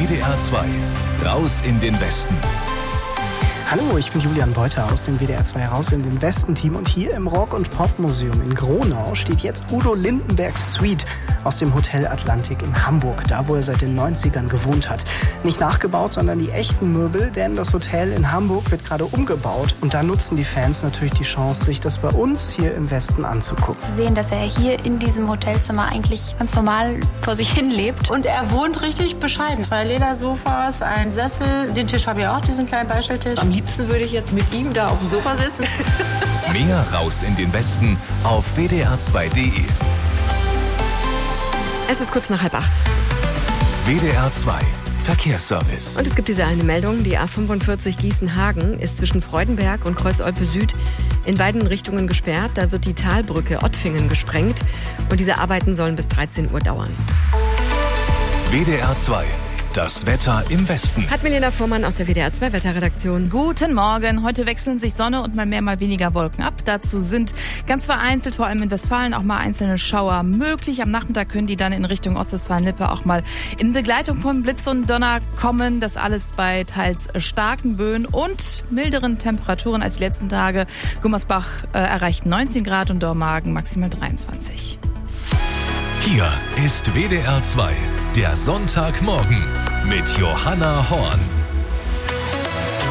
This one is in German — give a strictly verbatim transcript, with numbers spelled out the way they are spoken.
D R zwei. Raus in den Westen. Hallo, ich bin Julian Beuter aus dem W D R zwei Raus in den Westen-Team und hier im Rock- und Pop-Museum in Gronau steht jetzt Udo Lindenbergs Suite aus dem Hotel Atlantik in Hamburg, da wo er seit den neunzigern gewohnt hat. Nicht nachgebaut, sondern die echten Möbel, denn das Hotel in Hamburg wird gerade umgebaut und da nutzen die Fans natürlich die Chance, sich das bei uns hier im Westen anzugucken. Zu sehen, dass er hier in diesem Hotelzimmer eigentlich ganz normal vor sich hin lebt. Und er wohnt richtig bescheiden. Zwei Ledersofas, ein Sessel, den Tisch habe ich auch, diesen kleinen Beistelltisch. Am liebsten würde ich jetzt mit ihm da auf dem Sofa sitzen. Mehr Raus in den Westen auf w d r zwei punkt d e. Es ist kurz nach halb acht. W D R zwei Verkehrsservice. Und es gibt diese eine Meldung, die A fünfundvierzig Gießen-Hagen ist zwischen Freudenberg und Kreuz-Olpe Süd in beiden Richtungen gesperrt. Da wird die Talbrücke Ottfingen gesprengt und diese Arbeiten sollen bis dreizehn Uhr dauern. W D R zwei. Das Wetter im Westen. Hat Milena Fuhrmann aus der W D R zwei Wetterredaktion. Guten Morgen. Heute wechseln sich Sonne und mal mehr, mal weniger Wolken ab. Dazu sind ganz vereinzelt, vor allem in Westfalen, auch mal einzelne Schauer möglich. Am Nachmittag können die dann in Richtung Ostwestfalen-Lippe auch mal in Begleitung von Blitz und Donner kommen. Das alles bei teils starken Böen und milderen Temperaturen als die letzten Tage. Gummersbach äh, erreicht neunzehn Grad und Dormagen maximal dreiundzwanzig. Hier ist W D R zwei, der Sonntagmorgen mit Johanna Horn.